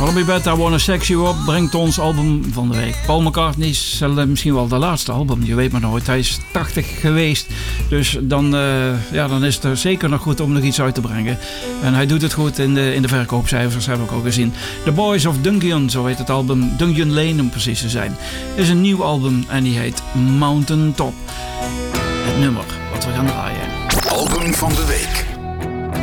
Gonna Be Better, I Wanna Sex You Up brengt ons album van de week. Paul McCartney is misschien wel de laatste album, je weet maar nooit. Hij is 80 geweest, dus dan is het zeker nog goed om nog iets uit te brengen. En hij doet het goed in de verkoopcijfers, heb ik al gezien. The Boys of Dungeon, zo heet het album. Dungeon Lane om precies te zijn. Is een nieuw album en die heet Mountain Top. Het nummer wat we gaan draaien. Album van de week.